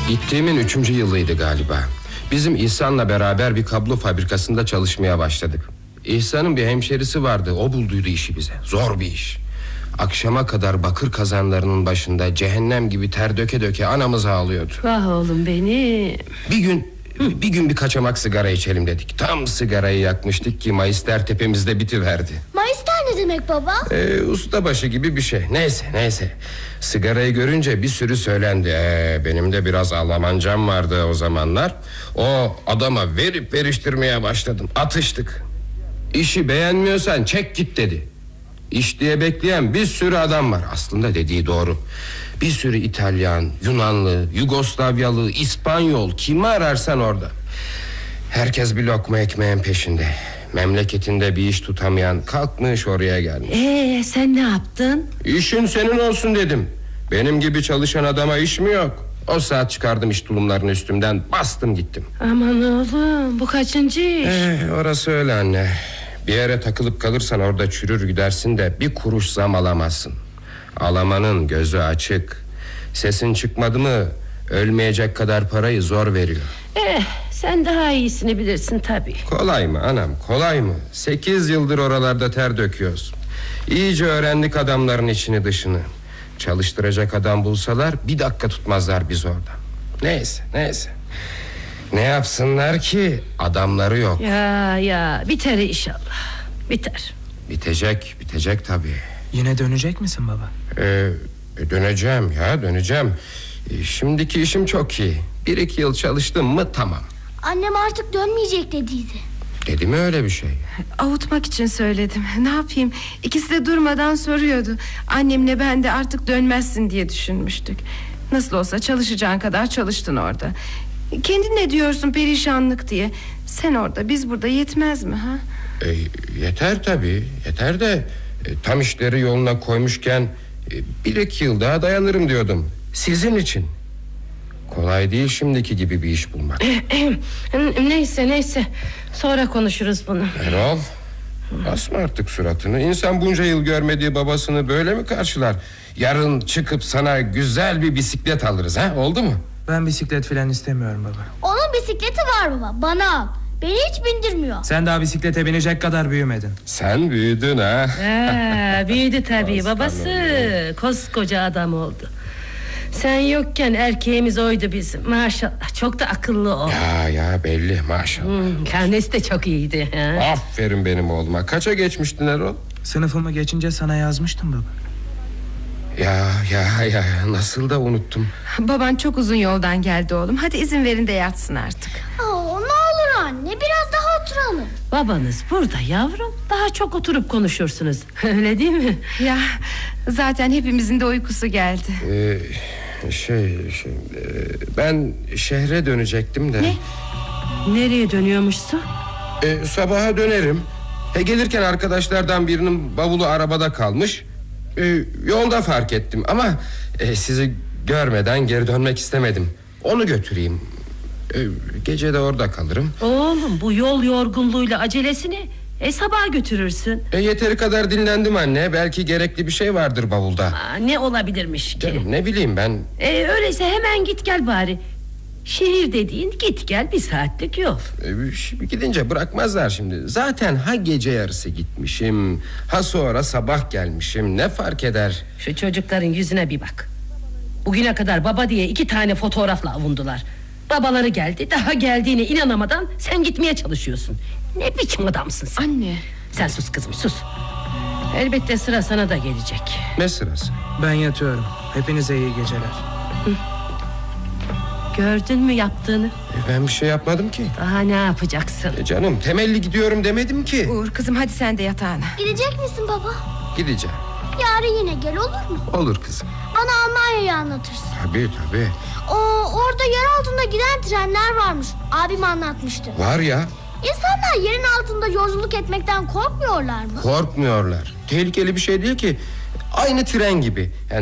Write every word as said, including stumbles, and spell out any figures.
Gittiğimin üçüncü yılıydı galiba. Bizim İhsan'la beraber bir kablo fabrikasında çalışmaya başladık. İhsan'ın bir hemşerisi vardı, o bulduydu işi bize. Zor bir iş. Akşama kadar bakır kazanlarının başında cehennem gibi ter döke döke anamızı ağlıyordu. Vah oğlum benim. Bir gün Hı. bir gün bir kaçamak sigara içelim dedik. Tam sigarayı yakmıştık ki Mayıslar tepemizde bitiverdi. Mayıslar ne demek baba? Ee, ustabaşı gibi bir şey. Neyse neyse. Sigarayı görünce bir sürü söylendi. Ee, benim de biraz Almancam vardı o zamanlar. O adama verip veriştirmeye başladım. Atıştık. İşi beğenmiyorsan çek git dedi. İş diye bekleyen bir sürü adam var. Aslında dediği doğru. Bir sürü İtalyan, Yunanlı, Yugoslavyalı, İspanyol, kimi ararsan orada. Herkes bir lokma ekmeğin peşinde. Memleketinde bir iş tutamayan kalkmış oraya gelmiş. Ee, sen ne yaptın? İşin senin olsun dedim. Benim gibi çalışan adama iş mi yok? O saat çıkardım iş tulumlarını üstümden, bastım gittim. Aman oğlum, bu kaçıncı iş? Ee, orası öyle anne. Bir yere takılıp kalırsan orada çürür gidersin de bir kuruş zam alamazsın. Alamanın gözü açık. Sesin çıkmadı mı ölmeyecek kadar parayı zor veriyor. Eh, sen daha iyisini bilirsin tabii. Kolay mı anam, kolay mı? Sekiz yıldır oralarda ter döküyoruz. İyice öğrendik adamların içini dışını. Çalıştıracak adam bulsalar bir dakika tutmazlar biz orada. Neyse neyse. Ne yapsınlar ki, adamları yok. Ya ya biter inşallah. Biter. Bitecek bitecek tabii. Yine dönecek misin baba? Ee, döneceğim ya döneceğim. Ee, şimdiki işim çok iyi. Bir iki yıl çalıştım mı tamam. Annem artık dönmeyecek dediydi. Dedi mi öyle bir şey? Avutmak için söyledim. Ne yapayım? İkisi de durmadan soruyordu. Annemle ben de artık dönmezsin diye düşünmüştük. Nasıl olsa çalışacağın kadar çalıştın orada. Kendin ne diyorsun perişanlık diye? Sen orada biz burada yetmez mi ha? E, yeter tabii, yeter de e, tam işleri yoluna koymuşken e, bir iki yıl daha dayanırım diyordum. Sizin için. Kolay değil şimdiki gibi bir iş bulmak. Neyse neyse, sonra konuşuruz bunu. Erol, asma artık suratını. İnsan bunca yıl görmediği babasını böyle mi karşılar? Yarın çıkıp sana güzel bir bisiklet alırız ha, oldu mu? Ben bisiklet falan istemiyorum baba. Onun bisikleti var baba, bana al. Beni hiç bindirmiyor. Sen daha bisiklete binecek kadar büyümedin. Sen büyüdün ha. Ee, büyüdü tabii babası. Koskoca adam oldu. Sen yokken erkeğimiz oydu bizim. Maşallah, çok da akıllı o. Ya ya belli maşallah. hmm, Karnesi de çok iyiydi ha? Aferin benim oğluma. Kaça geçmiştin Erol? Sınıfımı geçince sana yazmıştım baba. Ya ya ya nasıl da unuttum. Baban çok uzun yoldan geldi oğlum. Hadi izin verin de yatsın artık. Aa, ne olur anne, biraz daha oturalım. Babanız burada yavrum. Daha çok oturup konuşursunuz. Öyle değil mi? Ya zaten hepimizin de uykusu geldi. Ee, şey, şey e, ben şehre dönecektim de. Ne? Nereye dönüyormuşsun? Ee, sabaha dönerim. He, gelirken arkadaşlardan birinin bavulu arabada kalmış. Ee, yolda fark ettim ama e, sizi görmeden geri dönmek istemedim. Onu götüreyim. Ee, gece de orada kalırım. Oğlum, bu yol yorgunluğuyla acelesini e, sabah götürürsün. E, yeteri kadar dinlendim anne. Belki gerekli bir şey vardır bavulda. Aa, ne olabilirmiş ki? Canım, ne bileyim ben. e, Öyleyse hemen git gel bari. Şehir dediğin git gel bir saatlik yol. e, şimdi gidince bırakmazlar şimdi. Zaten ha gece yarısı gitmişim, ha sonra sabah gelmişim. Ne fark eder? Şu çocukların yüzüne bir bak. Bugüne kadar baba diye iki tane fotoğrafla avundular. Babaları geldi, daha geldiğine inanamadan sen gitmeye çalışıyorsun. Ne biçim adamsın sen? Anne. Sen sus kızım, sus. Elbette sıra sana da gelecek. Ne sırası? Ben yatıyorum. Hepinize iyi geceler. Gördün mü yaptığını? E, ben bir şey yapmadım ki. Daha ne yapacaksın? E, canım, temelli gidiyorum demedim ki. Uğur kızım, hadi sen de yatağına. Gidecek misin baba? Gideceğim. Yarın yine gel, olur mu? Olur kızım. Bana Almanya'yı anlatırsın. Tabii tabii. O, orada yer altında giden trenler varmış. Abim anlatmıştı. Var ya. İnsanlar yerin altında yolculuk etmekten korkmuyorlar mı? Korkmuyorlar. Tehlikeli bir şey değil ki. Aynı tren gibi. Yani